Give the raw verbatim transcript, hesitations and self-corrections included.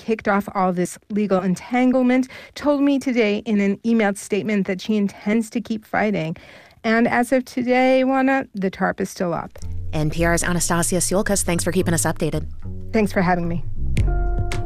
kicked off all this legal entanglement, told me today in an emailed statement that she intends to keep fighting. And as of today, Juana, the tarp is still up. N P R's Anastasia Siolkas, thanks for keeping us updated. Thanks for having me.